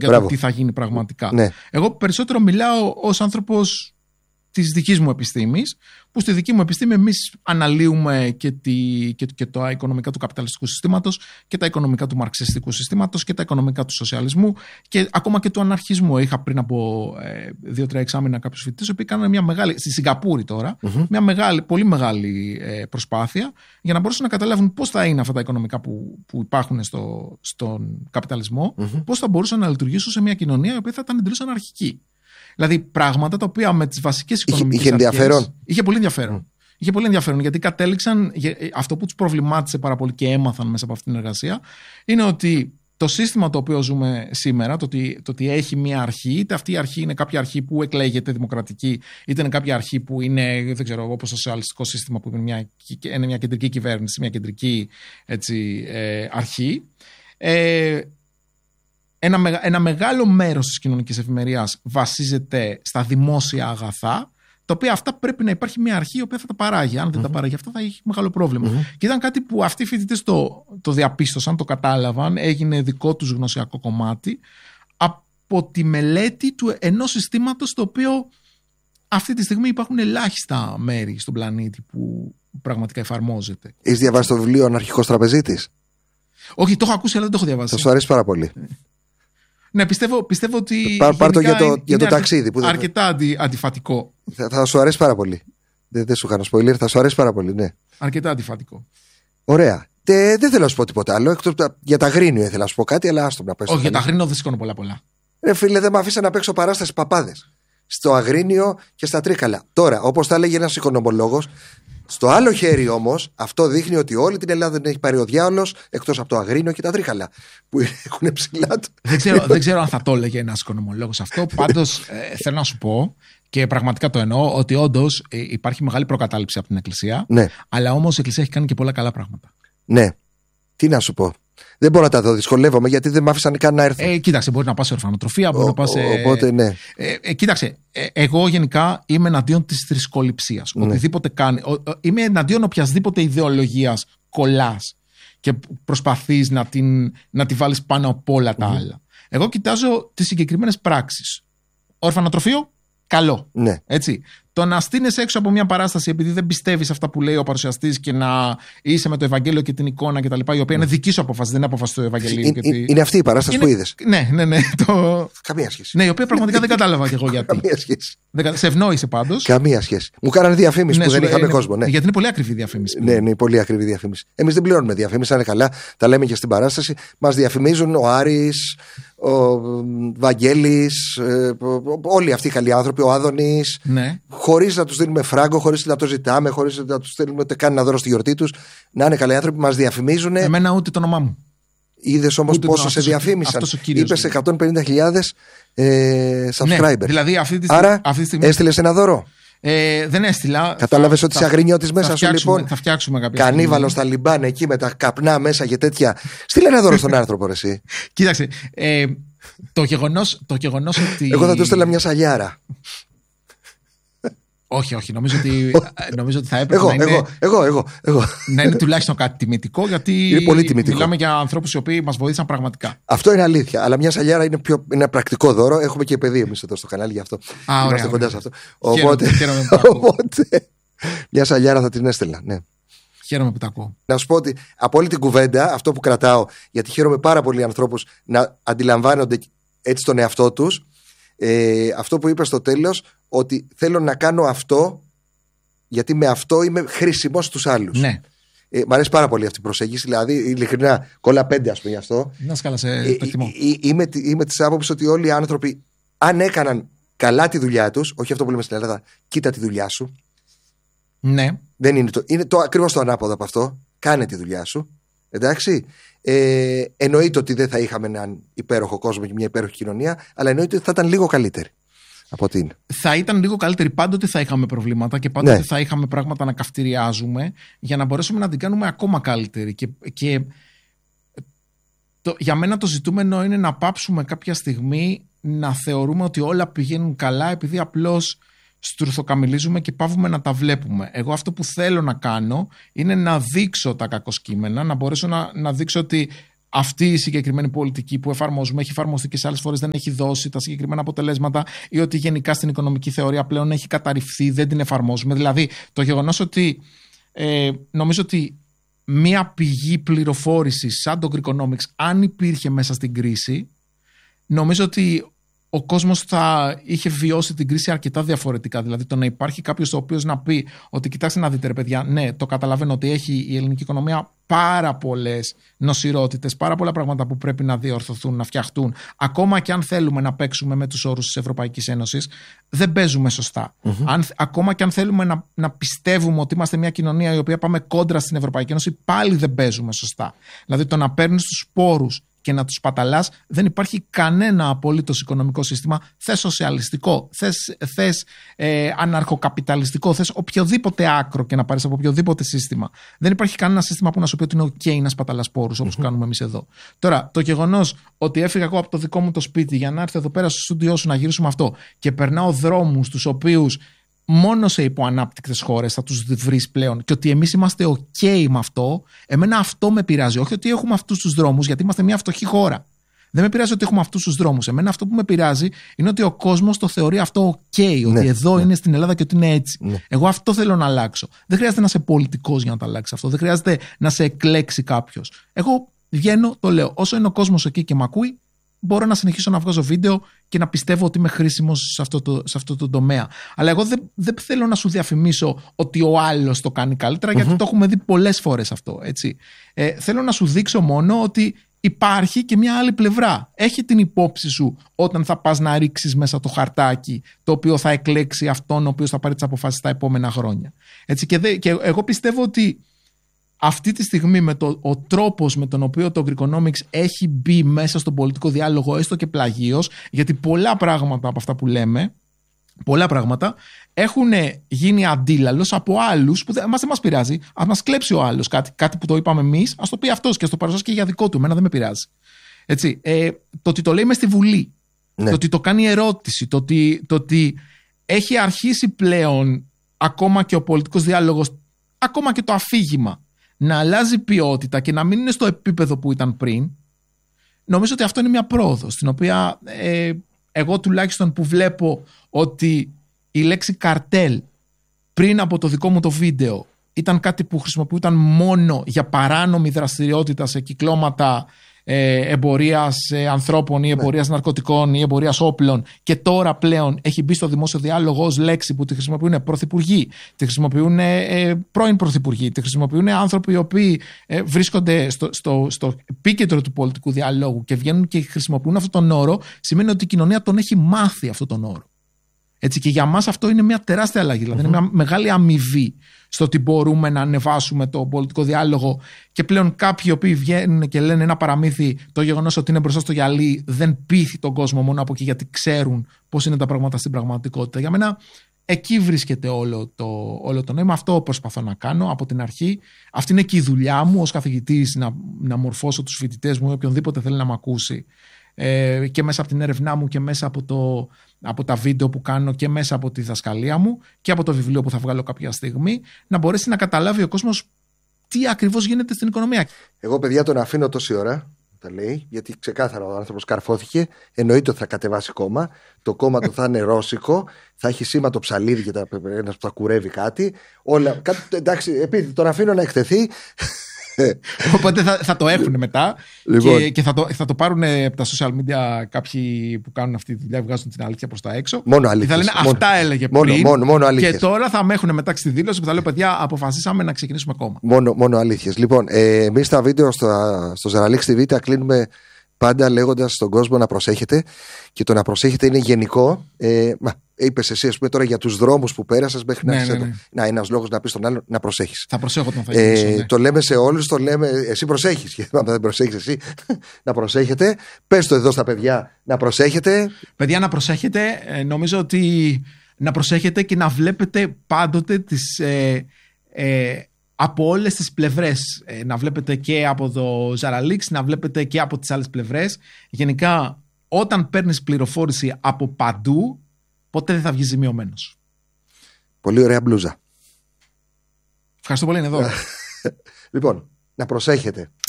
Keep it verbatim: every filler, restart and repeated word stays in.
για Μπράβο. Το τι θα γίνει πραγματικά. Ναι. Εγώ περισσότερο μιλάω ως άνθρωπος της δικής μου επιστήμης, που στη δική μου επιστήμη εμείς αναλύουμε και, τη, και, και τα οικονομικά του καπιταλιστικού συστήματος και τα οικονομικά του μαρξιστικού συστήματος και τα οικονομικά του σοσιαλισμού και ακόμα και του αναρχισμού. Είχα πριν από ε, δύο-τρία εξάμηνα κάποιους φοιτητές που κάνανε μια μεγάλη, στη Σιγκαπούρη τώρα, mm-hmm. μια μεγάλη, πολύ μεγάλη ε, προσπάθεια για να μπορέσουν να καταλάβουν πώς θα είναι αυτά τα οικονομικά που, που υπάρχουν στο, στον καπιταλισμό, mm-hmm. πώς θα μπορούσαν να λειτουργήσουν σε μια κοινωνία η οποία θα ήταν εντελώς αναρχική. Δηλαδή πράγματα τα οποία με τις βασικές οικονομικές είχε, είχε ενδιαφέρον. Αρχές, είχε πολύ ενδιαφέρον. Mm. Είχε πολύ ενδιαφέρον γιατί κατέληξαν, αυτό που τους προβλημάτισε πάρα πολύ και έμαθαν μέσα από αυτήν την εργασία είναι ότι το σύστημα το οποίο ζούμε σήμερα, το ότι, το ότι έχει μια αρχή, είτε αυτή η αρχή είναι κάποια αρχή που εκλέγεται δημοκρατική, είτε είναι κάποια αρχή που είναι, δεν ξέρω, όπως το σοσιαλιστικό σύστημα που είναι μια, είναι μια κεντρική κυβέρνηση, μια κεντρική έτσι, ε, αρχή. Ε, Ένα, ένα μεγάλο μέρος της κοινωνικής ευημερίας βασίζεται στα δημόσια αγαθά, τα οποία αυτά πρέπει να υπάρχει μια αρχή η οποία θα τα παράγει. Αν δεν mm-hmm. τα παράγει αυτά θα έχει μεγάλο πρόβλημα. Mm-hmm. Και ήταν κάτι που αυτοί οι φοιτητές το, το διαπίστωσαν, το κατάλαβαν, έγινε δικό τους γνωσιακό κομμάτι από τη μελέτη του ενός συστήματος το οποίο αυτή τη στιγμή υπάρχουν ελάχιστα μέρη στον πλανήτη που πραγματικά εφαρμόζεται. Έχεις διαβάσει το βιβλίο «Αναρχικός τραπεζίτης»? Όχι, το έχω ακούσει αλλά δεν το έχω διαβάσει. Θα σου αρέσει πάρα πολύ. Ναι, πιστεύω, πιστεύω ότι. Πάρ' πάρ' το για το, για το αρκε... ταξίδι. Που αρκετά αντι, αντιφατικό. Θα, θα σου αρέσει πάρα πολύ. Δεν, δεν σου κάνω spoiler, θα σου αρέσει πάρα πολύ, ναι. Αρκετά αντιφατικό. Ωραία. Τε, δεν θέλω να σου πω τίποτα άλλο. Εκτός, για τα Αγρίνιο ήθελα να σου πω κάτι, αλλά άστο να πες. Όχι, για τα Αγρίνιο δεν σηκώνω πολλά πολλά. Ρε φίλε, δεν με αφήσα να παίξω παράσταση παπάδες. Στο Αγρίνιο και στα Τρίκαλα. Τώρα, όπως τα έλεγε ένας οικονομολόγος, στο άλλο χέρι όμως, αυτό δείχνει ότι όλη την Ελλάδα δεν έχει πάρει ο διάολος εκτός από το Αγρίνιο και τα Τρίκαλα. Που έχουν ψηλά του. Δεν ξέρω, δεν ξέρω αν θα το έλεγε ένας οικονομολόγος αυτό. Πάντως, ε, θέλω να σου πω, και πραγματικά το εννοώ, ότι όντως ε, υπάρχει μεγάλη προκατάληψη από την Εκκλησία. Ναι. Αλλά όμως η Εκκλησία έχει κάνει και πολλά καλά πράγματα. Ναι. Τι να σου πω. Δεν μπορώ να τα δω, δυσκολεύομαι γιατί δεν μ' άφησαν καν να έρθω. Ε, κοίταξε, μπορεί να πας σε ορφανοτροφία, μπορεί Ο, να πας σε. Οπότε, ναι. Ε, ε, κοίταξε, ε, εγώ γενικά είμαι εναντίον της θρησκοληψίας. Ναι. Οτιδήποτε κάνει. Ο, ο, είμαι εναντίον οποιασδήποτε ιδεολογίας κολλάς και προσπαθείς να, την, να τη βάλεις πάνω από όλα τα mm. άλλα. Εγώ κοιτάζω τις συγκεκριμένες πράξεις. Ορφανοτροφείο, καλό. Ναι. Έτσι. Το να στείνεσαι έξω από μια παράσταση επειδή δεν πιστεύεις αυτά που λέει ο παρουσιαστής και να είσαι με το Ευαγγέλιο και την εικόνα κτλ. Η οποία είναι δική σου απόφαση, δεν είναι απόφαση του Ευαγγελίου. Είναι, γιατί... είναι αυτή η παράσταση είναι... που είδες. Ναι, ναι, ναι. Το... Καμία σχέση. Ναι, η οποία πραγματικά δεν κατάλαβα κι εγώ γιατί. Καμία σχέση. Δεν... Σε ευνόησε πάντως. Καμία σχέση. Μου κάνανε διαφήμιση ναι, που δεν είχαμε είναι... κόσμο. Ναι. Γιατί είναι πολύ ακριβή διαφήμιση. Ναι, είναι πολύ ακριβή διαφήμιση. Εμείς δεν πληρώνουμε διαφήμιση, αν είναι καλά. Τα λέμε και στην παράσταση. Μας διαφημίζουν ο Άρης, ο Βαγγέλης, ε, όλοι αυτοί οι καλοί άνθρωποι, ο Άδωνης. Ναι. Χωρίς να τους δίνουμε φράγκο, χωρίς να το ζητάμε, χωρίς να τους στέλνουμε ούτε καν να δώρο στη γιορτή τους. Να είναι καλοί άνθρωποι, μας διαφημίζουν. Εμένα ούτε το όνομά μου. Είδες όμως πόσο το, σε διαφήμισαν. Είπες εκατόν πενήντα χιλιάδες ε, subscribers. Ναι, δηλαδή αυτή τη στιγμή, άρα αυτή τη στιγμή... έστειλες ένα δώρο. Ε, δεν έστειλα. Κατάλαβες ότι είσαι αγρινιώτης μέσα σου λοιπόν. Θα φτιάξουμε κάποια. Κανίβαλο στα λιμπάν εκεί με τα καπνά μέσα και τέτοια. Στείλε ένα δώρο στον άνθρωπο, ρε, εσύ. Κοίταξε. Ε, το γεγονός το γεγονός ότι. Εγώ θα του στείλα μια σαλιάρα. Όχι, όχι. Νομίζω ότι, νομίζω ότι θα έπρεπε εγώ, να είναι. Εγώ, εγώ, εγώ, εγώ. Να είναι τουλάχιστον κάτι τιμητικό, γιατί είναι πολύ τιμητικό. Μιλάμε για ανθρώπους οι οποίοι μας βοήθησαν πραγματικά. Αυτό είναι αλήθεια. Αλλά μια σαλιάρα είναι, πιο, είναι ένα πρακτικό δώρο. Έχουμε και παιδί εμείς εδώ στο κανάλι γι' αυτό. Α, είμαστε ωραία, κοντά ωραία. σε αυτό. Οπότε, χαίρομαι, οπότε μια σαλιάρα θα την έστελνα. Ναι. Χαίρομαι που τα ακούω. Να σου πω ότι από όλη την κουβέντα, αυτό που κρατάω, γιατί χαίρομαι πάρα πολύ οι ανθρώπους να αντιλαμβάνονται έτσι τον εαυτό τους. Ε, αυτό που είπε στο τέλος, ότι θέλω να κάνω αυτό γιατί με αυτό είμαι χρήσιμος στους άλλους. Ναι. Ε, μ' αρέσει πάρα πολύ αυτή η προσέγγιση. Δηλαδή, ειλικρινά, κόλλα πέντε, ας πούμε, γι' αυτό. Να σκάλα σε ε, το εκτιμώ. ε, ε, είμαι, είμαι της άποψης ότι όλοι οι άνθρωποι, αν έκαναν καλά τη δουλειά τους, όχι αυτό που λέμε στην Ελλάδα, κοίτα τη δουλειά σου. Ναι. Δεν είναι το, είναι το ακριβώς το ανάποδο από αυτό. Κάνε τη δουλειά σου. Εντάξει. Ε, εννοείται ότι δεν θα είχαμε έναν υπέροχο κόσμο και μια υπέροχη κοινωνία, αλλά εννοείται ότι θα ήταν λίγο καλύτερη από ό,τι είναι. Θα ήταν λίγο καλύτερη. Πάντοτε θα είχαμε προβλήματα και πάντοτε ναι. θα είχαμε πράγματα να καυτηριάζουμε για να μπορέσουμε να την κάνουμε ακόμα καλύτερη. Και, και το, για μένα το ζητούμενο είναι να πάψουμε κάποια στιγμή να θεωρούμε ότι όλα πηγαίνουν καλά επειδή απλώς στουρθοκαμιλίζουμε και πάβουμε να τα βλέπουμε. Εγώ αυτό που θέλω να κάνω είναι να δείξω τα κακοσκήμενα, να μπορέσω να, να δείξω ότι αυτή η συγκεκριμένη πολιτική που εφαρμόζουμε έχει εφαρμοστεί και σε άλλες φορές δεν έχει δώσει τα συγκεκριμένα αποτελέσματα, ή ότι γενικά στην οικονομική θεωρία πλέον έχει καταρριφθεί, δεν την εφαρμόζουμε. Δηλαδή, το γεγονός ότι ε, νομίζω ότι μία πηγή πληροφόρησης σαν το Greekonomics, αν υπήρχε μέσα στην κρίση, νομίζω ότι ο κόσμος θα είχε βιώσει την κρίση αρκετά διαφορετικά. Δηλαδή, το να υπάρχει κάποιος ο οποίος να πει ότι κοιτάξτε να δείτε, ρε παιδιά, ναι, το καταλαβαίνω ότι έχει η ελληνική οικονομία πάρα πολλές νοσηρότητες, πάρα πολλά πράγματα που πρέπει να διορθωθούν, να φτιαχτούν. Ακόμα και αν θέλουμε να παίξουμε με τους όρους της Ευρωπαϊκής Ένωσης, δεν παίζουμε σωστά. Mm-hmm. Αν, ακόμα και αν θέλουμε να, να πιστεύουμε ότι είμαστε μια κοινωνία η οποία πάμε κόντρα στην Ευρωπαϊκή Ένωση, πάλι δεν παίζουμε σωστά. Δηλαδή, το να παίρνεις τους πόρους και να τους παταλάς, δεν υπάρχει κανένα απολύτως οικονομικό σύστημα, θες σοσιαλιστικό, θες, θες ε, αναρχοκαπιταλιστικό, θες οποιοδήποτε άκρο και να πάρεις από οποιοδήποτε σύστημα. Δεν υπάρχει κανένα σύστημα που να σου πει ότι είναι ok να σπαταλάς πόρους, όπως mm-hmm. κάνουμε εμείς εδώ. Τώρα, το γεγονός ότι έφυγα εγώ από το δικό μου το σπίτι για να έρθω εδώ πέρα στο στούντιό σου να γυρίσουμε αυτό και περνάω δρόμους τους οποίους μόνο σε υποανάπτυκτες χώρες θα τους βρεις πλέον και ότι εμείς είμαστε ok με αυτό, εμένα αυτό με πειράζει. Όχι ότι έχουμε αυτούς τους δρόμους, γιατί είμαστε μια φτωχή χώρα. Δεν με πειράζει ότι έχουμε αυτούς τους δρόμους. Εμένα αυτό που με πειράζει είναι ότι ο κόσμος το θεωρεί αυτό ok, ότι ναι, εδώ ναι. είναι στην Ελλάδα και ότι είναι έτσι. Ναι. Εγώ αυτό θέλω να αλλάξω. Δεν χρειάζεται να είσαι πολιτικός για να το αλλάξει αυτό. Δεν χρειάζεται να σε εκλέξει κάποιος. Εγώ βγαίνω, το λέω. Όσο είναι ο κόσμος εκεί και με ακούει, μπορώ να συνεχίσω να βγάζω βίντεο και να πιστεύω ότι είμαι χρήσιμος σε αυτό το, σε αυτό το τομέα. Αλλά εγώ δεν, δεν θέλω να σου διαφημίσω ότι ο άλλος το κάνει καλύτερα, mm-hmm. γιατί το έχουμε δει πολλές φορές αυτό. Έτσι. Ε, θέλω να σου δείξω μόνο ότι υπάρχει και μια άλλη πλευρά. Έχει την υπόψη σου όταν θα πας να ρίξεις μέσα το χαρτάκι το οποίο θα εκλέξει αυτόν ο οποίος θα πάρει τις αποφάσεις τα επόμενα χρόνια. Έτσι, και, δε, και εγώ πιστεύω ότι αυτή τη στιγμή με το, ο τρόπος με τον οποίο το Greekonomics έχει μπει μέσα στον πολιτικό διάλογο, έστω και πλαγίως, γιατί πολλά πράγματα από αυτά που λέμε, πολλά πράγματα έχουν γίνει αντίλαλος από άλλους που δεν μας, δεν μας πειράζει. Ας μας κλέψει ο άλλος κάτι, κάτι που το είπαμε εμείς, ας το πει αυτός και ας το παρουσιάσει και για δικό του. Εμένα δεν με πειράζει. Έτσι, ε, το ότι το λέει μες στη Βουλή, ναι. το ότι το κάνει ερώτηση, το ότι, το ότι έχει αρχίσει πλέον ακόμα και ο πολιτικός διάλογος, ακόμα και το αφήγημα, να αλλάζει ποιότητα και να μην είναι στο επίπεδο που ήταν πριν, νομίζω ότι αυτό είναι μια πρόοδος, στην οποία ε, εγώ τουλάχιστον που βλέπω ότι η λέξη καρτέλ πριν από το δικό μου το βίντεο ήταν κάτι που χρησιμοποιούταν μόνο για παράνομη δραστηριότητα σε κυκλώματα ε, εμπορίας ε, ανθρώπων ή εμπορίας ναι. ναρκωτικών ή εμπορίας όπλων, και τώρα πλέον έχει μπει στο δημόσιο διάλογο ως λέξη που τη χρησιμοποιούν πρωθυπουργοί, τη χρησιμοποιούν ε, πρώην πρωθυπουργοί, τη χρησιμοποιούν άνθρωποι οι οποίοι ε, βρίσκονται στο, στο, στο επίκεντρο του πολιτικού διαλόγου και βγαίνουν και χρησιμοποιούν αυτόν τον όρο, σημαίνει ότι η κοινωνία τον έχει μάθει αυτόν τον όρο. Έτσι, και για μας αυτό είναι μια τεράστια αλλαγή. Δηλαδή, mm-hmm. είναι μια μεγάλη αμοιβή στο ότι μπορούμε να ανεβάσουμε το πολιτικό διάλογο, και πλέον κάποιοι οι οποίοι βγαίνουν και λένε ένα παραμύθι, το γεγονός ότι είναι μπροστά στο γυαλί δεν πείθει τον κόσμο μόνο από εκεί, γιατί ξέρουν πώς είναι τα πράγματα στην πραγματικότητα. Για μένα εκεί βρίσκεται όλο το, όλο το νόημα. Αυτό προσπαθώ να κάνω από την αρχή. Αυτή είναι και η δουλειά μου ως καθηγητής, να, να μορφώσω τους φοιτητές μου ή οποιονδήποτε θέλει να με ακούσει. Ε, και μέσα από την έρευνά μου και μέσα από, το, από τα βίντεο που κάνω και μέσα από τη διδασκαλία μου και από το βιβλίο που θα βγάλω κάποια στιγμή, να μπορέσει να καταλάβει ο κόσμος τι ακριβώς γίνεται στην οικονομία. Εγώ, παιδιά, τον αφήνω τόση ώρα, τα λέει, γιατί ξεκάθαρα ο άνθρωπος καρφώθηκε. Εννοείται ότι θα κατεβάσει κόμμα. Το κόμμα του θα είναι ρώσικο, θα έχει σήμα το ψαλίδι και ένας που θα κουρεύει κάτι. Όλα, κάτι εντάξει, επειδή τον αφήνω να εκτεθεί. Οπότε θα, θα το έχουν μετά λοιπόν. και, και θα, το, θα το πάρουν από τα social media κάποιοι που κάνουν αυτή τη δουλειά, βγάζουν την αλήθεια προς τα έξω. Μόνο αλήθειες. Θα λένε μόνο, αυτά έλεγε μόνο, πριν μόνο, μόνο και τώρα θα με έχουν μετά στη δήλωση που θα λέω παιδιά αποφασίσαμε να ξεκινήσουμε κόμμα. Μόνο, μόνο αλήθειες. Λοιπόν, ε, εμείς τα βίντεο στο, στο Zeralix τι βι τα κλείνουμε πάντα λέγοντας στον κόσμο να προσέχετε, και το να προσέχετε είναι γενικό. Ε, μα, είπες εσύ, ας πούμε, τώρα για τους δρόμους που πέρασες μέχρι ναι, να, ναι, ναι. να ένας λόγος να πεις στον άλλο να προσέχεις. Θα προσέχω τον θα ε, ναι. Το λέμε σε όλους, το λέμε εσύ προσέχεις. Και δεν προσέχεις εσύ, να προσέχετε. Πες το εδώ στα παιδιά να προσέχετε. Παιδιά, να προσέχετε. Ε, νομίζω ότι να προσέχετε και να βλέπετε πάντοτε τις. Ε, ε, από όλες τις πλευρές, ε, να βλέπετε και από το Zeralix, να βλέπετε και από τις άλλες πλευρές. Γενικά, όταν παίρνεις πληροφόρηση από παντού, ποτέ δεν θα βγεις ζημιωμένος. Πολύ ωραία μπλούζα. Ευχαριστώ πολύ, είναι εδώ. Λοιπόν, να προσέχετε.